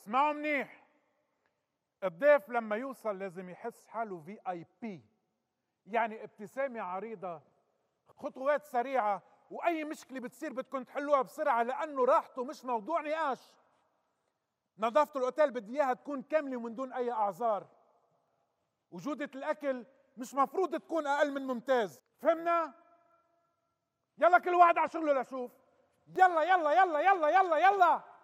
اسمعوا منيح. الضيف لما يوصل لازم يحس حاله VIP، يعني ابتسامة عريضة، خطوات سريعة، وأي مشكلة بتصير بدكم تحلوها بسرعة لأنه راحته مش موضوع نقاش. نظافة الأوتيل بدي إياها تكون كاملة ومن دون أي أعذار. وجودة الأكل مش مفروض تكون أقل من ممتاز، فهمنا؟ يلا كل واحد على شغله لشوف. يلا يلا يلا يلا يلا يلا.